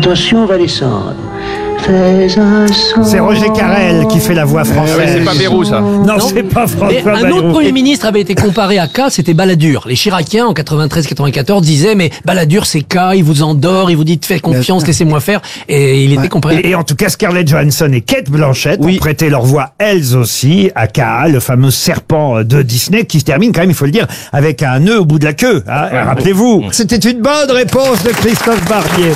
Attention, on va descendre. C'est Roger Carrel qui fait la voix française. Ouais, c'est pas Bayrou, ça. Non, c'est pas François Et un Bayrou. autre Premier ministre avait été comparé à K, c'était Balladur. Les Chiraciens, en 93-94, disaient, mais Balladur, c'est K, il vous endort, il vous dit de faire confiance, laissez-moi faire. Et il était comparé. Et en tout cas, Scarlett Johansson et Cate Blanchett ont prêté leur voix, elles aussi, à K, le fameux serpent de Disney, qui se termine quand même, il faut le dire, avec un nœud au bout de la queue. Hein, rappelez-vous. C'était une bonne réponse de Christophe Barbier.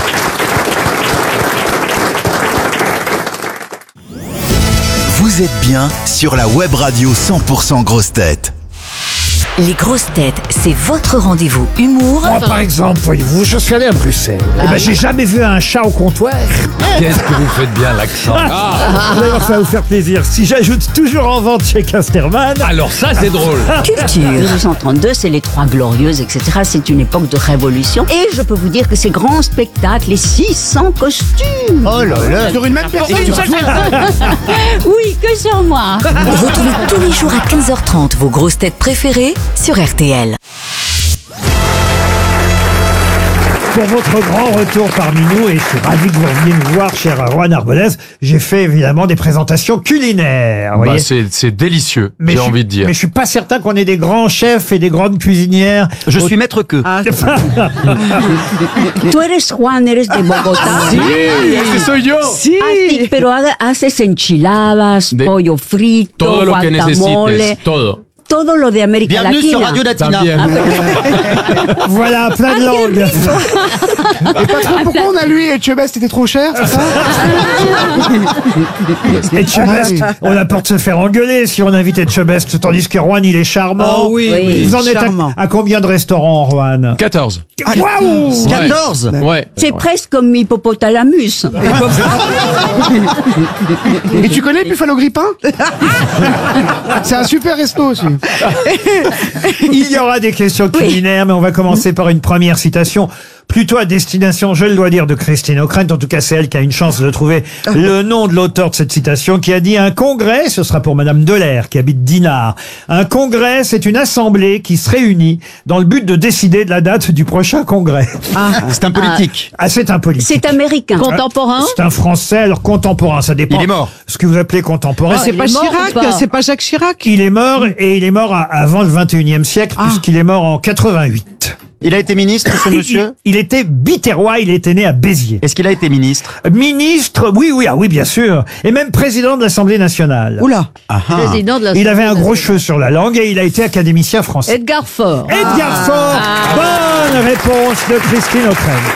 Vous êtes bien sur la web radio 100% grosses têtes. Les grosses têtes, c'est votre rendez-vous humour. Moi, par exemple, voyez-vous, je suis allé à Bruxelles. Eh ben, j'ai jamais vu un chat au comptoir. Qu'est-ce que vous faites bien l'accent. D'ailleurs, ça va vous faire plaisir. Si j'ajoute toujours en vente chez Casterman. Alors ça, c'est drôle. Culture. 1932, c'est les Trois Glorieuses, etc. C'est une époque de révolution. Et je peux vous dire que ces grands spectacles, les 600 costumes. Oh là là. Sur une même personne. Oui, que sur moi. Retrouvez tous les jours à 15h30 vos grosses têtes préférées sur RTL. Pour votre grand retour parmi nous, et je suis ravi que vous reveniez nous voir, cher Juan Arbonez, j'ai fait évidemment des présentations culinaires. Vous voyez. C'est délicieux, Mais j'ai je suis- envie de dire. Mais je suis pas certain qu'on ait des grands chefs et des grandes cuisinières. Je suis maître que. Tú eres Juan, eres de Bogotá. Sí, soy yo. Así, pero haces enchiladas, De- pollo frito, Todo lo que guacamole, necesites, todo. todo lo de América Bienvenue Latina. sur Radio Latina. También. Voilà, plein de langues. Et patron, pourquoi on a lui et Chebest c'était trop cher, c'est ça? Etchebest, on a peur de se faire engueuler si on invite Etchebest, tandis que Juan, il est charmant. Oui. Vous en êtes à combien de restaurants, Juan? 14. Waouh! 14. Ouais. C'est presque comme Hippopotalamus. Et tu connais Buffalo Grippin? C'est un super resto aussi. Il y aura des questions culinaires, mais on va commencer par une première citation, plutôt à destination, je le dois dire, de Christine O'Krent. En tout cas, c'est elle qui a une chance de trouver le nom de l'auteur de cette citation, qui a dit: un congrès, ce sera pour Madame Delair, qui habite Dinard. Un congrès, c'est une assemblée qui se réunit dans le but de décider de la date du prochain congrès. C'est un politique. Ah, c'est un politique. C'est américain. Contemporain. C'est un Français, alors contemporain, ça dépend. Il est mort. Ce que vous appelez contemporain. C'est pas Chirac, c'est pas Jacques Chirac. Il est mort, et il est mort avant le 21e siècle, puisqu'il est mort en 88. Il a été ministre, ce monsieur? Il était biterrois, il était né à Béziers. Est-ce qu'il a été ministre? Ministre, oui, bien sûr. Et même président de l'Assemblée nationale. Oula. Président de la. Il avait un gros cheveu sur la langue et il a été académicien français. Edgar Faure. Edgar Faure. Bonne réponse de Christine O'Krent.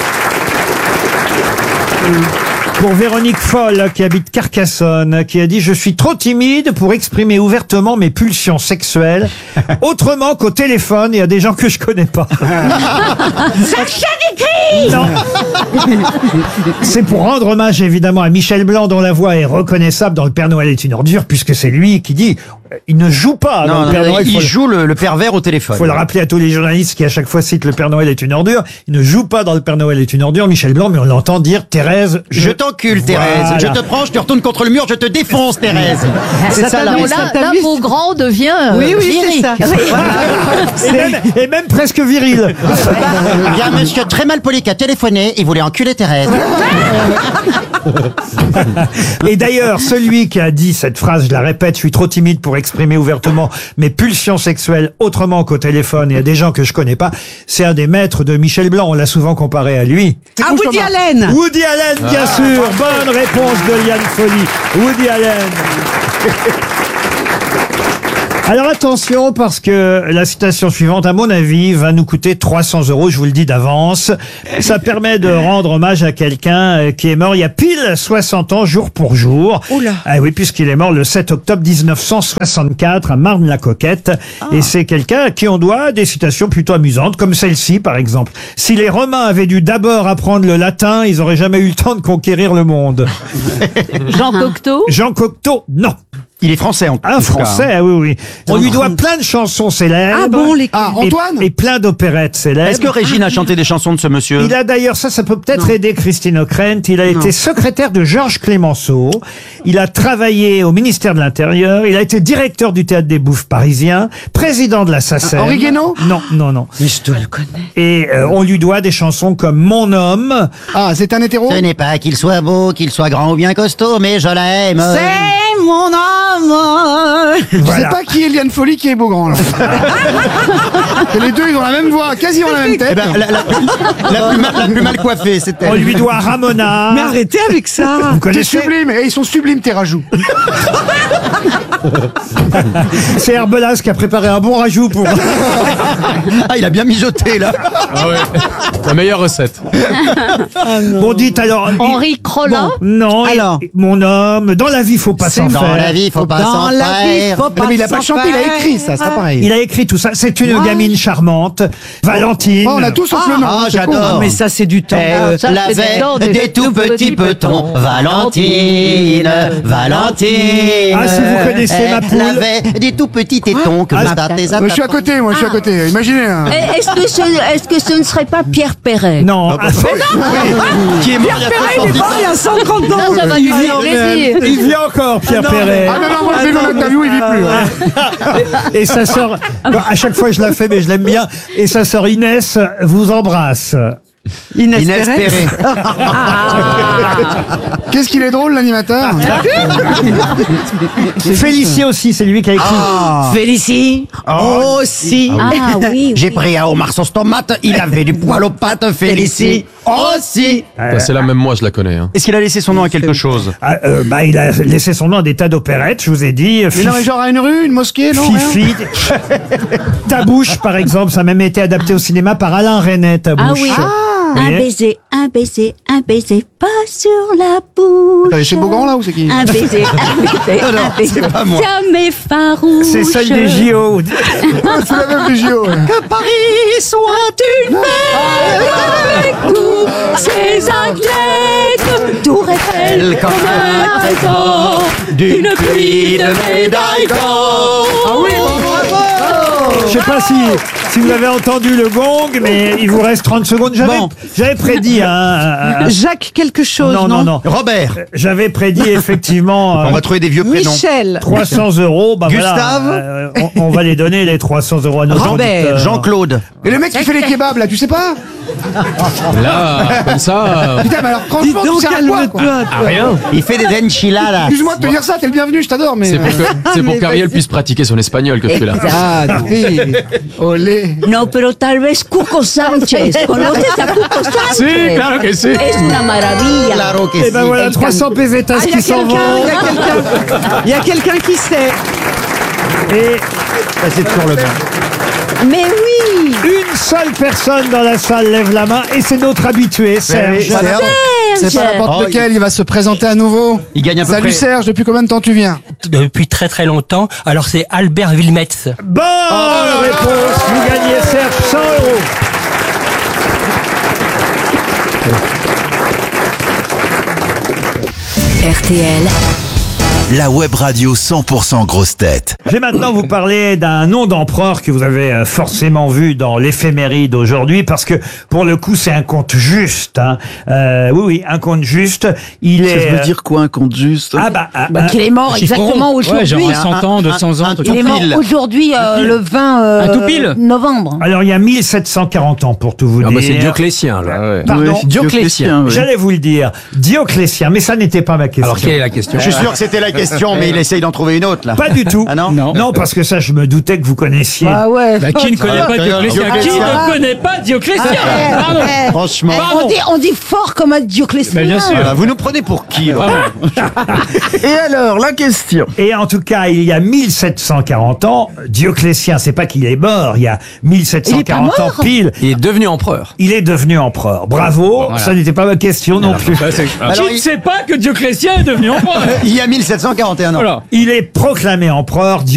Pour Véronique Foll, qui habite Carcassonne, qui a dit: je suis trop timide pour exprimer ouvertement mes pulsions sexuelles, autrement qu'au téléphone et à des gens que je connais pas. Sacha Guitry. Non. C'est pour rendre hommage évidemment à Michel Blanc, dont la voix est reconnaissable dans Le Père Noël est une ordure, puisque c'est lui qui dit, il ne joue pas dans Le Père Noël. il joue le pervers au téléphone. Faut le rappeler à tous les journalistes qui à chaque fois citent Le Père Noël est une ordure. Il ne joue pas dans Le Père Noël est une ordure, Michel Blanc, mais on l'entend dire: Thérèse, Je t'encule, Thérèse. Voilà. Je te prends, je te retourne contre le mur, je te défonce, Thérèse. C'est ça, la Là, réponse. là, Beaugrand devient. Oui, lyrique. c'est ça. et même presque viril. Il y a un monsieur très mal poli qui a téléphoné, il voulait enculer Thérèse. Et d'ailleurs, celui qui a dit cette phrase, je la répète: je suis trop timide pour exprimer ouvertement mes pulsions sexuelles autrement qu'au téléphone et à des gens que je connais pas, c'est un des maîtres de Michel Blanc. On l'a souvent comparé à lui. Ah, Woody Allen. Woody Allen, bien sûr. Bonne réponse de Liane Folly. Woody Allen. Alors attention, parce que la citation suivante, à mon avis, va nous coûter 300 €, je vous le dis d'avance. Ça permet de rendre hommage à quelqu'un qui est mort il y a pile 60 ans, jour pour jour. Oula. Ah oui, puisqu'il est mort le 7 octobre 1964 à Marne-la-Coquette. Et c'est quelqu'un à qui on doit des citations plutôt amusantes, comme celle-ci par exemple. Si les Romains avaient dû d'abord apprendre le latin, ils auraient jamais eu le temps de conquérir le monde. Jean Cocteau. Jean Cocteau, non. Il est français en tout cas. Un Français, oui, oui. On lui doit plein de chansons célèbres. Ah bon, et, Antoine et plein d'opérettes célèbres. Est-ce que Régine a chanté des chansons de ce monsieur? Il a d'ailleurs, ça peut peut-être aider Christine O'Krent. Il a été secrétaire de Georges Clémenceau. Il a travaillé au ministère de l'Intérieur. Il a été directeur du Théâtre des Bouffes parisien, président de la SACEM. Henri Guénaud? Non, non, non. Mais je dois le connaître. Et on lui doit des chansons comme Mon homme. Ah, c'est un hétéro? Ce n'est pas qu'il soit beau, qu'il soit grand ou bien costaud, mais je l'aime. C'est mon homme. Je sais Voilà. pas qui est Liane Folly, qui est Beaugrand, là. Et les deux, ils ont la même voix, quasiment la même tête. La plus mal coiffée, c'était. On lui doit Ramona. Mais arrêtez avec ça. Vous T'es connaissez? sublime, et ils sont sublimes, tes rajouts. C'est Herbelas qui a préparé un bon rajout pour. Ah, il a bien mijoté, là. Ah ouais. La meilleure recette. Bon, dites alors. Henri Crollin. Non, Alors. mon homme, dans la vie, faut pas s'en Dans faire. la vie, faut pas s'en Dans la vie, faire. faut pas Non, mais il a pas chanté, il a écrit ça, c'est pas pareil. Il a écrit tout ça. C'est une gamine charmante, Valentine. Oh, on a tous sauf le nom. Ah, c'est con. j'adore. Mais ça, c'est du temps. ça, c'est des temps des tout petits petons. Valentine, Valentine. Ah, si vous connaissez ma poule. Elle avait des tout petits tétons que Ah, Je suis à côté, moi, je suis à côté. Imaginez. Hein. Est-ce que ce ne serait pas Pierre Perret? Non, Qui est mort il y a 70 ans. Il y a 130 ans. Ça va lui faire plaisir. il vit encore, Pierre Perret. Ah non, moi, je l'ai vu en interview, il vit plus. Hein. Et sa sœur, à chaque fois je la fais, mais je l'aime bien. Et sa sœur Inès vous embrasse. Inès Inès Perret. Perret. Qu'est-ce qu'il est drôle, l'animateur. Félicie aussi, c'est lui qui a écrit. Félicie. Aussi. Ah oui. J'ai pris un homard sauce tomate, il avait du poil aux pattes, Félicie. Aussi. Bah, c'est là, même moi, je la connais. Hein. Est-ce qu'il a laissé son nom à quelque chose? Bah, il a laissé son nom à des tas d'opérettes, je vous ai dit. Mais non, mais genre à une rue, une mosquée, non? rien Fifi. Tabouche, par exemple, ça a même été adapté au cinéma par Alain Resnais, Tabouche. Ah oui. Vous Un voyez baiser, pas sur la bouche. Attendez, c'est Beaugrand, là, ou c'est qui? Un baiser, un baiser, c'est pas moi. jamais farouche. C'est celle des JO. C'est la même des JO. Ouais. Que Paris soit une fête avec tous ses athlètes. Tour Eiffel comme un trésor d'une pluie de médailles d'or. Ah oui, bravo. Je sais pas si vous avez entendu le gong, mais il vous reste 30 secondes. J'avais prédit Jacques quelque chose, non. Robert. J'avais prédit effectivement On va trouver des vieux prénoms. Michel. 300 €. Bah Gustave. voilà, on va les donner, les 300 € à nos Robert. auditeurs. Jean-Claude. Et le mec qui fait les kebabs, là, tu sais pas? Là, comme ça. Putain, mais alors, Dis franchement, tu donc, sais à quoi, quoi? calme-toi. Ah, rien. Il fait des enchiladas. Excuse-moi de te dire ça, t'es le bienvenu, je t'adore, mais. C'est pour qu'Ariel puisse pratiquer son espagnol que tu es là. Ah, oui. Olé. No, pero tal vez Cuco Sánchez. ¿Conoces a Cuco Sánchez? Sí, claro que sí. Es una maravilla. Claro que Et ben si. voilà, 300 pesetas Ah, il y a qui s'en vont. quelqu'un, il y a quelqu'un qui sait. Et C'est toujours le même. Mais oui. une seule personne dans la salle lève la main, et c'est notre habitué, Serge. C'est pas n'importe Oh, lequel, il va se présenter à nouveau. Il gagne à peu Salut près. Serge, depuis combien de temps tu viens? Depuis très très longtemps. Alors c'est Albert Wilmetz. Bonne réponse, vous gagnez Serge 100 €. RTL, La web radio 100% grosse tête. Je vais maintenant vous parler d'un nom d'empereur que vous avez forcément vu dans l'éphéméride aujourd'hui, parce que pour le coup c'est un conte juste. Hein. Oui, un conte juste. Il est. Ça veut dire quoi un conte juste? Qu'il est mort exactement aujourd'hui. genre 100 ans, 200 ans. Il est mort aujourd'hui, le 20 tout pile. novembre. Alors il y a 1740 ans pour tout vous Ah dire. bah c'est Dioclétien, là. Pardon, Ouais, Dioclétien, oui. J'allais vous le dire, Dioclétien, mais ça n'était pas ma question. Alors quelle est la question? Je suis sûr que c'était la question, mais il essaye d'en trouver une autre, là. Pas du tout. Ah non? Non, parce que ça, je me doutais que vous connaissiez. Ah ouais. Qui ne connaît pas Dioclétien? Qui Dioclétien. ne connaît pas Dioclétien? Pardon. Franchement. On dit fort comme un Dioclétien. Mais bien sûr. Voilà, vous nous prenez pour qui, là? Et alors, la question. Et en tout cas, il y a 1740 ans, Dioclétien, c'est pas qu'il est mort, il y a 1740 ans pile, Il est devenu empereur. il est devenu empereur. Bravo, ça n'était pas ma question non plus. Alors, Qui ne sait pas que Dioclétien est devenu empereur? il y a 1741 ans. Voilà. Il est proclamé empereur.